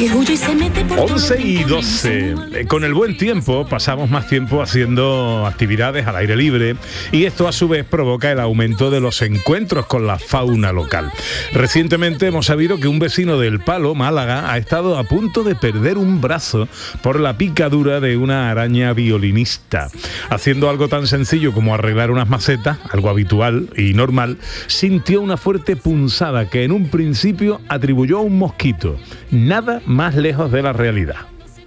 11:12. Con el buen tiempo pasamos más tiempo haciendo actividades al aire libre y esto a su vez provoca el aumento de los encuentros con la fauna local. Recientemente hemos sabido que un vecino del Palo, Málaga, ha estado a punto de perder un brazo por la picadura de una araña violinista. Haciendo algo tan sencillo como arreglar unas macetas, algo habitual y normal, sintió una fuerte punzada que en un principio atribuyó a un mosquito. Nada más lejos de la realidad.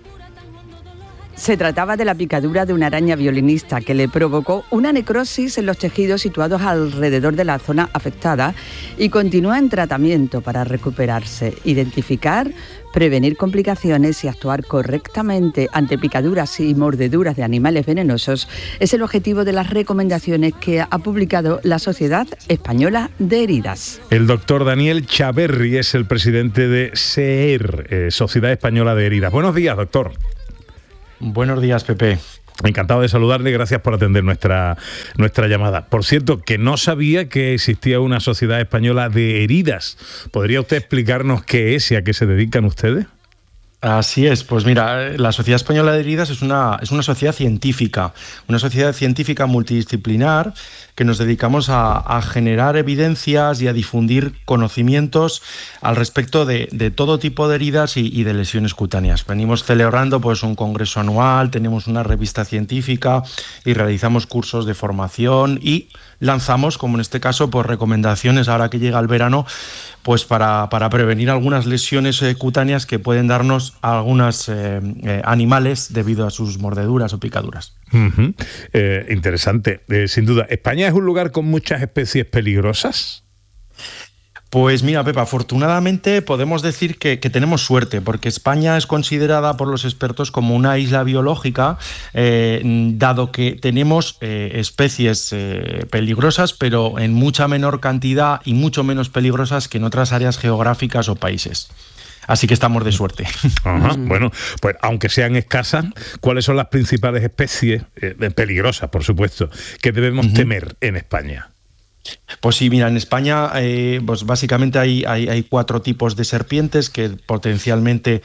Se trataba de la picadura de una araña violinista que le provocó una necrosis en los tejidos situados alrededor de la zona afectada y continúa en tratamiento para recuperarse, identificar, prevenir complicaciones y actuar correctamente ante picaduras y mordeduras de animales venenosos es el objetivo de las recomendaciones que ha publicado la Sociedad Española de Heridas. El doctor Daniel Chaverri es el presidente de SEHER, Sociedad Española de Heridas. Buenos días, doctor. Buenos días, Pepe. Encantado de saludarle, gracias por atender nuestra llamada. Por cierto, que no sabía que existía una Sociedad Española de Heridas. ¿Podría usted explicarnos qué es y a qué se dedican ustedes? Así es, pues mira, la Sociedad Española de Heridas es una sociedad científica multidisciplinar que nos dedicamos a generar evidencias y a difundir conocimientos al respecto de todo tipo de heridas y de lesiones cutáneas. Venimos celebrando pues un congreso anual, tenemos una revista científica y realizamos cursos de formación y lanzamos, como en este caso, pues recomendaciones ahora que llega el verano, pues para prevenir algunas lesiones cutáneas que pueden darnos a algunos animales debido a sus mordeduras o picaduras. Uh-huh. Interesante, sin duda. ¿España es un lugar con muchas especies peligrosas? Pues mira, Pepa, afortunadamente podemos decir que tenemos suerte, porque España es considerada por los expertos como una isla biológica, dado que tenemos especies peligrosas, pero en mucha menor cantidad y mucho menos peligrosas que en otras áreas geográficas o países. Así que estamos de suerte. Ajá. Bueno, pues aunque sean escasas, ¿cuáles son las principales especies, peligrosas, por supuesto, que debemos temer en España? Pues sí, mira, en España pues básicamente hay 4 tipos de serpientes que potencialmente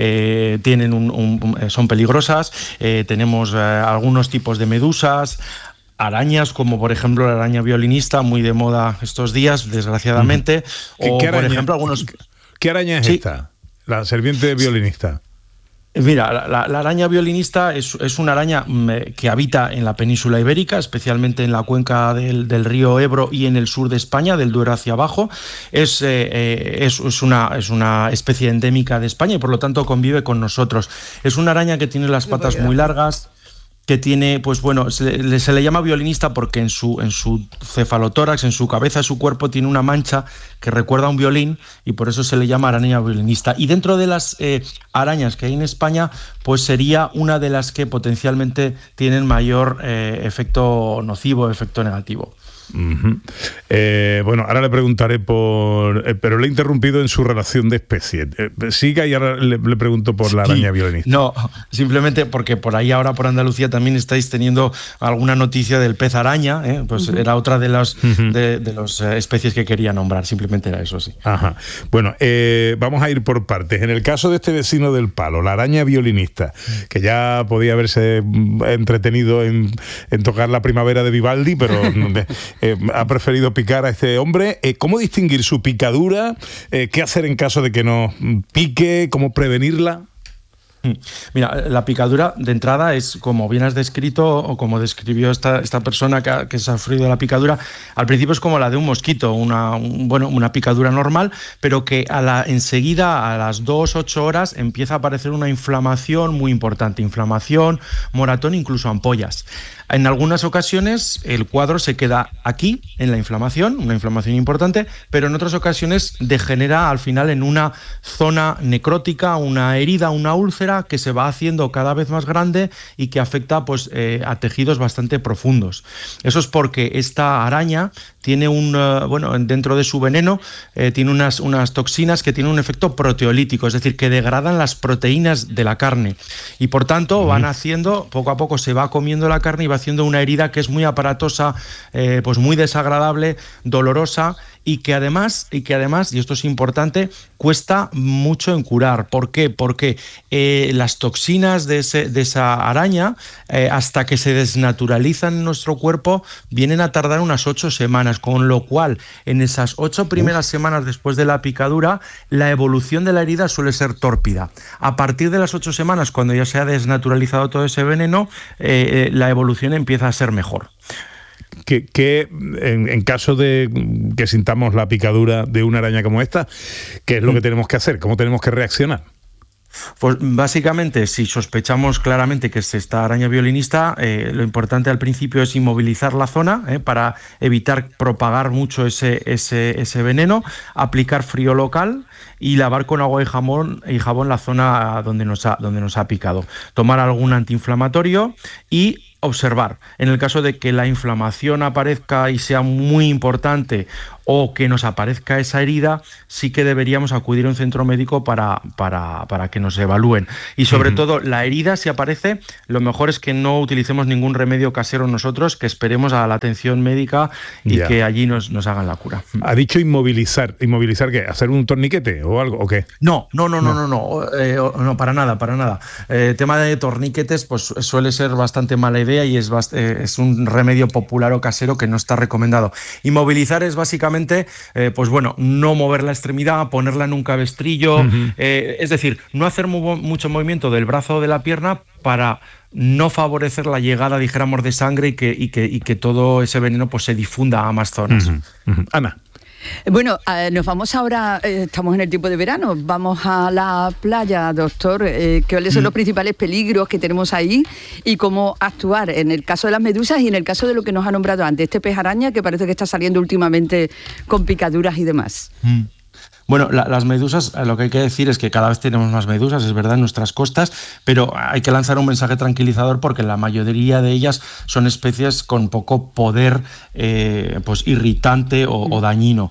son peligrosas. Tenemos algunos tipos de medusas, arañas, como por ejemplo la araña violinista, muy de moda estos días, desgraciadamente. O por ejemplo algunos... ¿Qué araña es esta? La serpiente violinista. Mira, la araña violinista es una araña que habita en la península ibérica, especialmente en la cuenca del río Ebro y en el sur de España, del Duero hacia abajo. Es una especie endémica de España y por lo tanto convive con nosotros. Es una araña que tiene las patas muy largas, que tiene, pues bueno, se le llama violinista porque en su cefalotórax, en su cabeza, su cuerpo, tiene una mancha que recuerda a un violín y por eso se le llama araña violinista. Y dentro de las arañas que hay en España, pues sería una de las que potencialmente tienen mayor efecto nocivo, efecto negativo. Uh-huh. Bueno, ahora le preguntaré pero le he interrumpido en su relación de especies. Siga y ahora le pregunto por la araña violinista. No, simplemente porque por ahí ahora por Andalucía también estáis teniendo alguna noticia del pez araña, pues era otra de las especies que quería nombrar, simplemente era eso, sí. Ajá. Bueno, vamos a ir por partes. En el caso de este vecino del Palo, la araña violinista, que ya podía haberse entretenido en tocar la primavera de Vivaldi, pero ha preferido picar a este hombre. ¿Cómo distinguir su picadura? ¿Qué hacer en caso de que nos pique? ¿Cómo prevenirla? Mira, la picadura de entrada es, como bien has descrito o como describió esta persona que ha sufrido la picadura, al principio es como la de un mosquito, una picadura normal, pero que enseguida, a las 2-8 horas, empieza a aparecer una inflamación muy importante, inflamación, moratón, incluso ampollas. En algunas ocasiones el cuadro se queda aquí, en la inflamación, una inflamación importante, pero en otras ocasiones degenera al final en una zona necrótica, una herida, una úlcera que se va haciendo cada vez más grande y que afecta pues, a tejidos bastante profundos. Eso es porque esta araña tiene dentro de su veneno tiene unas toxinas que tienen un efecto proteolítico, es decir, que degradan las proteínas de la carne y por tanto van haciendo, poco a poco se va comiendo la carne y va haciendo una herida que es muy aparatosa, pues muy desagradable, dolorosa y que además, y esto es importante, cuesta mucho en curar. ¿Por qué? Porque las toxinas de esa araña, hasta que se desnaturalizan en nuestro cuerpo, vienen a tardar unas 8 semanas, con lo cual en esas 8 primeras semanas después de la picadura, la evolución de la herida suele ser tórpida. A partir de las 8 semanas, cuando ya se ha desnaturalizado todo ese veneno, la evolución empieza a ser mejor. Que en caso de que sintamos la picadura de una araña como esta, ¿qué es lo que tenemos que hacer? ¿Cómo tenemos que reaccionar? Pues básicamente, si sospechamos claramente que es esta araña violinista, lo importante al principio es inmovilizar la zona para evitar propagar mucho ese veneno, aplicar frío local y lavar con agua y jabón la zona donde nos ha picado. Tomar algún antiinflamatorio y observar. En el caso de que la inflamación aparezca y sea muy importante, o que nos aparezca esa herida, sí que deberíamos acudir a un centro médico para que nos evalúen. Y sobre todo, la herida, si aparece, lo mejor es que no utilicemos ningún remedio casero nosotros, que esperemos a la atención médica y que allí nos hagan la cura. ¿Ha dicho inmovilizar? ¿Inmovilizar qué? ¿Hacer un torniquete o algo? ¿O qué? No, para nada. Tema de torniquetes, pues suele ser bastante mala idea y es un remedio popular o casero que no está recomendado. Inmovilizar es básicamente pues bueno, no mover la extremidad, ponerla en un cabestrillo, es decir, no hacer mucho movimiento del brazo o de la pierna para no favorecer la llegada, dijéramos, de sangre y que todo ese veneno pues se difunda a más zonas. Ana. Bueno, nos vamos ahora, estamos en el tiempo de verano, vamos a la playa, doctor. ¿Cuáles son los principales peligros que tenemos ahí y cómo actuar en el caso de las medusas y en el caso de lo que nos ha nombrado antes, este pez araña que parece que está saliendo últimamente con picaduras y demás? Bueno, las medusas, lo que hay que decir es que cada vez tenemos más medusas, es verdad, en nuestras costas, pero hay que lanzar un mensaje tranquilizador porque la mayoría de ellas son especies con poco poder pues irritante o dañino.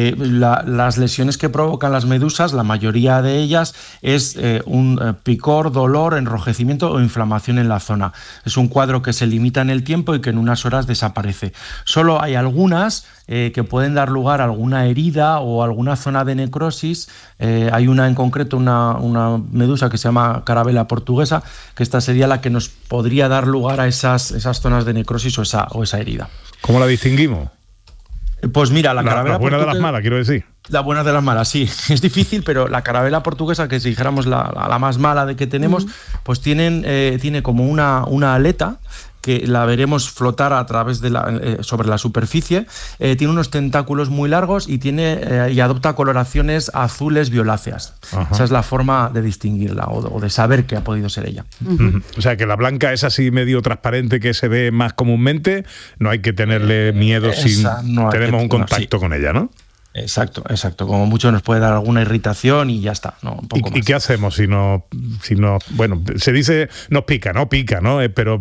Las lesiones que provocan las medusas, la mayoría de ellas es un picor, dolor, enrojecimiento o inflamación en la zona. Es un cuadro que se limita en el tiempo y que en unas horas desaparece. Solo hay algunas que pueden dar lugar a alguna herida o alguna zona de necrosis. Hay una en concreto, una medusa que se llama carabela portuguesa, que esta sería la que nos podría dar lugar a esas zonas de necrosis o esa herida. ¿Cómo la distinguimos? Pues mira, la carabela la buena de las malas, quiero decir. La buena de las malas, sí. Es difícil, pero la carabela portuguesa, que si dijéramos la más mala de que tenemos, pues tiene como una aleta que la veremos flotar a través de sobre la superficie. Tiene unos tentáculos muy largos y adopta coloraciones azules violáceas. Ajá. Esa es la forma de distinguirla o de saber que ha podido ser ella. O sea, que la blanca es así medio transparente que se ve más comúnmente, no hay que tenerle miedo si tenemos un contacto con ella, ¿no? Exacto. Como mucho nos puede dar alguna irritación y ya está, ¿no? Un poco más. ¿Y qué hacemos si no, bueno, se dice no pica, ¿no? Pero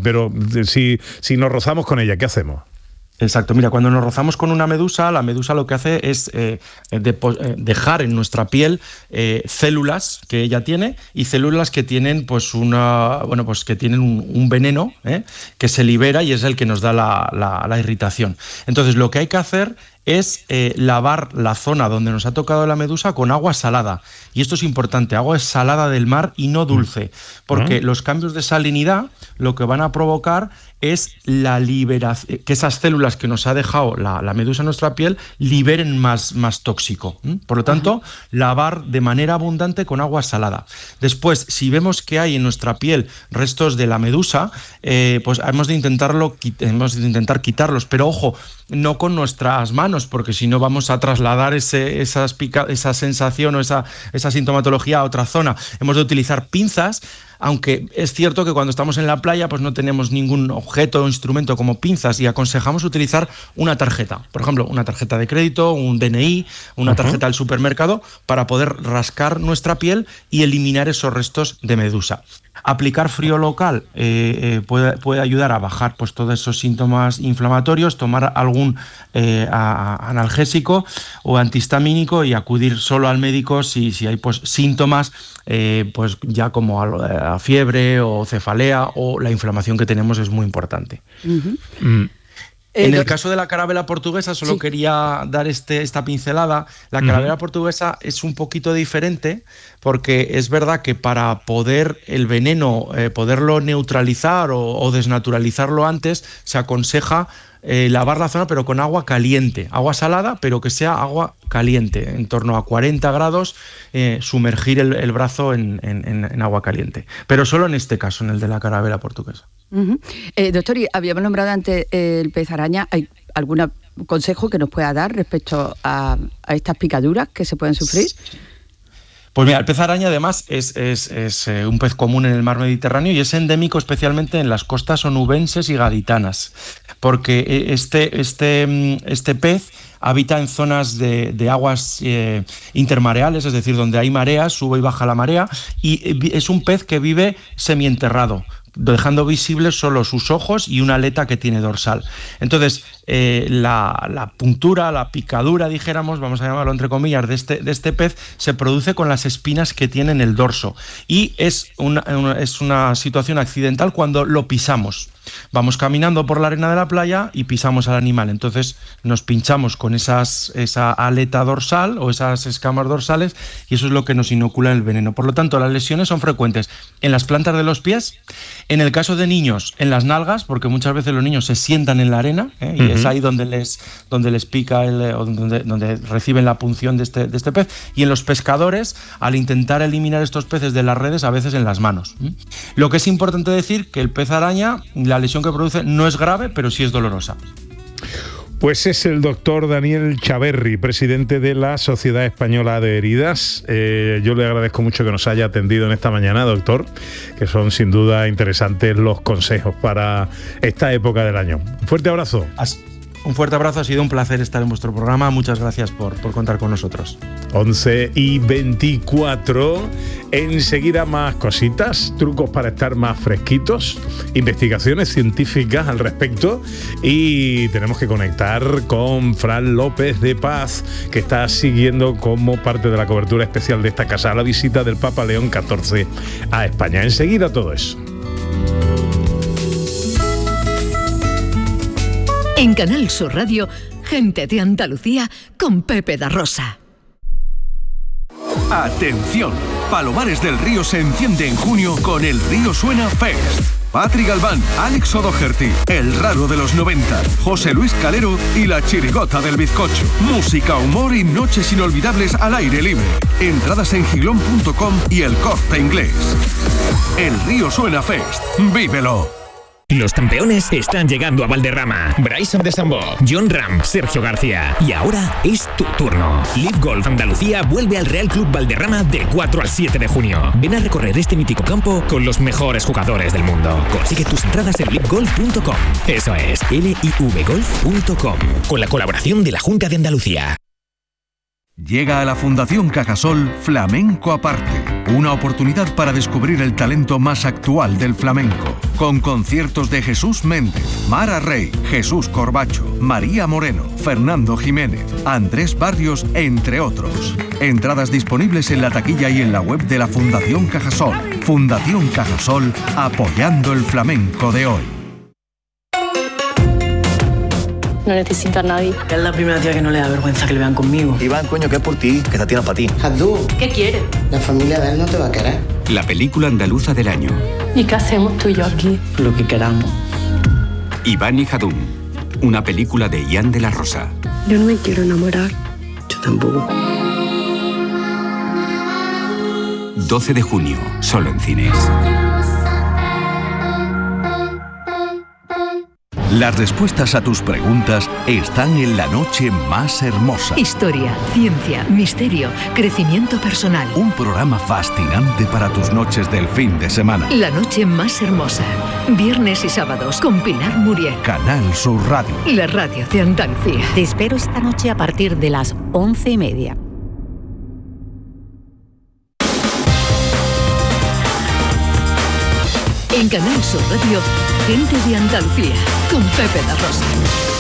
si nos rozamos con ella, ¿qué hacemos? Exacto, mira, cuando nos rozamos con una medusa, la medusa lo que hace es dejar en nuestra piel células que ella tiene y células que tienen pues que tienen un veneno que se libera y es el que nos da la irritación. Entonces, lo que hay que hacer es lavar la zona donde nos ha tocado la medusa con agua salada. Y esto es importante, agua salada del mar y no dulce, porque los cambios de salinidad lo que van a provocar es la liberación, que esas células que nos ha dejado la medusa en nuestra piel liberen más tóxico. Por lo tanto, lavar de manera abundante con agua salada. Después, si vemos que hay en nuestra piel restos de la medusa, pues hemos de intentar quitarlos, pero ojo, no con nuestras manos, porque si no vamos a trasladar esa sensación o esa sintomatología a otra zona. Hemos de utilizar pinzas, aunque es cierto que cuando estamos en la playa pues no tenemos ningún objeto o instrumento como pinzas y aconsejamos utilizar una tarjeta, por ejemplo, una tarjeta de crédito, un DNI, una tarjeta del supermercado para poder rascar nuestra piel y eliminar esos restos de medusa. Aplicar frío local puede ayudar a bajar pues todos esos síntomas inflamatorios, tomar algún analgésico o antihistamínico y acudir solo al médico si hay pues síntomas pues ya como a fiebre o cefalea o la inflamación que tenemos es muy importante. En el caso de la carabela portuguesa, solo sí. quería dar esta pincelada. La carabela portuguesa es un poquito diferente porque es verdad que para poder el veneno, poderlo neutralizar o desnaturalizarlo antes, se aconseja lavar la zona pero con agua caliente, agua salada pero que sea agua caliente, en torno a 40 grados, sumergir el brazo en agua caliente, pero solo en este caso, en el de la carabela portuguesa. Doctor, y habíamos nombrado antes el pez araña. ¿Hay algún consejo que nos pueda dar respecto a estas picaduras que se pueden sufrir? Pues mira, el pez araña además es un pez común en el mar Mediterráneo y es endémico especialmente en las costas onubenses y gaditanas, porque este pez habita en zonas de aguas intermareales, es decir, donde hay mareas, sube y baja la marea, y es un pez que vive semienterrado, dejando visibles solo sus ojos y una aleta que tiene dorsal. Entonces, la puntura, la picadura, dijéramos, vamos a llamarlo entre comillas, de este pez, se produce con las espinas que tiene en el dorso, y es una situación accidental cuando lo pisamos. Vamos caminando por la arena de la playa y pisamos al animal, entonces nos pinchamos con esa aleta dorsal o esas escamas dorsales, y eso es lo que nos inocula el veneno. Por lo tanto, las lesiones son frecuentes en las plantas de los pies, en el caso de niños, en las nalgas, porque muchas veces los niños se sientan en la arena, y es ahí donde les pica o donde reciben la punción de este pez, y en los pescadores, al intentar eliminar estos peces de las redes, a veces en las manos. Lo que es importante decir que el pez araña, la lesión que produce no es grave, pero sí es dolorosa. Pues es el doctor Daniel Chaverri, presidente de la Sociedad Española de Heridas. Yo le agradezco mucho que nos haya atendido en esta mañana, doctor, que son sin duda interesantes los consejos para esta época del año. Un fuerte abrazo. Un fuerte abrazo, ha sido un placer estar en vuestro programa. Muchas gracias por contar con nosotros. 11:24. Enseguida más cositas, trucos para estar más fresquitos, investigaciones científicas al respecto, y tenemos que conectar con Fran López de Paz, que está siguiendo como parte de la cobertura especial de esta casa la visita del Papa León XIV a España. Enseguida todo eso. En Canal Sur Radio, Gente de Andalucía con Pepe da Rosa. Atención, Palomares del Río se enciende en junio con el Río Suena Fest. Patrick Galván, Alex O'Doherty, El Raro de los 90, José Luis Calero y La Chirigota del Bizcocho. Música, humor y noches inolvidables al aire libre. Entradas en giglón.com y El Corte Inglés. El Río Suena Fest. ¡Vívelo! Los campeones están llegando a Valderrama. Bryson DeChambeau, John Ram, Sergio García. Y ahora es tu turno. Live Golf Andalucía vuelve al Real Club Valderrama del 4 al 7 de junio. Ven a recorrer este mítico campo con los mejores jugadores del mundo. Consigue tus entradas en livegolf.com. Eso es, livegolf.com. Con la colaboración de la Junta de Andalucía. Llega a la Fundación Cajasol Flamenco Aparte, una oportunidad para descubrir el talento más actual del flamenco, con conciertos de Jesús Méndez, Mara Rey, Jesús Corbacho, María Moreno, Fernando Jiménez, Andrés Barrios, entre otros. Entradas disponibles en la taquilla y en la web de la Fundación Cajasol. Fundación Cajasol, apoyando el flamenco de hoy. No necesita a nadie. Es la primera tía que no le da vergüenza que le vean conmigo. Iván, coño, que es por ti, que esta tía es para ti. Jadú, ¿qué quiere? La familia de él no te va a querer. La película andaluza del año. ¿Y qué hacemos tú y yo aquí? Lo que queramos. Iván y Jadún, una película de Ian de la Rosa. Yo no me quiero enamorar. Yo tampoco. 12 de junio, solo en cines. Las respuestas a tus preguntas están en La Noche Más Hermosa. Historia, ciencia, misterio, crecimiento personal. Un programa fascinante para tus noches del fin de semana. La Noche Más Hermosa. Viernes y sábados con Pilar Muriel. Canal Sur Radio. La radio de Andalucía. Te espero esta noche a partir de las 11:30. En Canal Sur Radio, Gente de Andalucía, con Pepe da Rosa.